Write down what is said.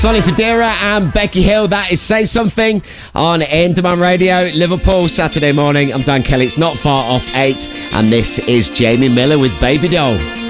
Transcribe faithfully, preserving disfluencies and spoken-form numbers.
Sonny Fodera and Becky Hill. That is Say Something on In Demand Radio, Liverpool, Saturday morning. I'm Dan Kelly. It's not far off eight, and this is Jamie Miller with Baby Doll.